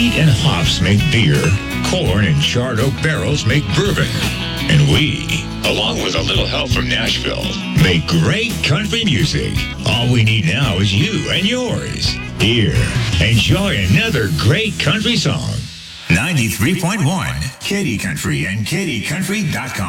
Wheat and hops make beer. Corn and charred oak barrels make bourbon. And we, along with a little help from Nashville, make great country music. All we need now is you and yours. Here, enjoy another great country song. 93.1 Katy Country and KatyCountry.com.